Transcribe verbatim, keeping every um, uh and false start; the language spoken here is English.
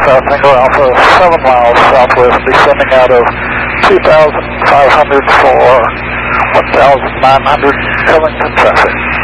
South Tango Alpha, seven miles southwest, descending out of two thousand five hundred for one thousand nine hundred Covington traffic.